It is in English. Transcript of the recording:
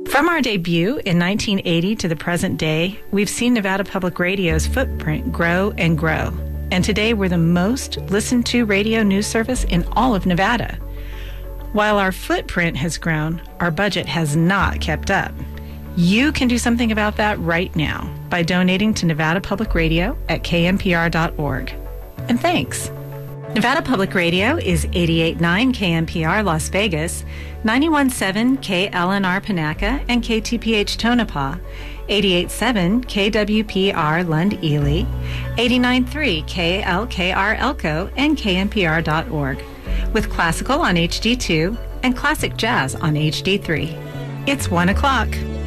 From our debut in 1980 to the present day, we've seen Nevada Public Radio's footprint grow and grow. And today we're the most listened to radio news service in all of Nevada. While our footprint has grown, our budget has not kept up. You can do something about that right now by donating to Nevada Public Radio at knpr.org. And thanks. Nevada Public Radio is 88.9 KNPR Las Vegas, 91.7 KLNR Panaca and KTPH Tonopah, 88.7 KWPR Lund Ely, 89.3 KLKR Elko and knpr.org, with classical on HD2 and classic jazz on HD3. It's 1 o'clock.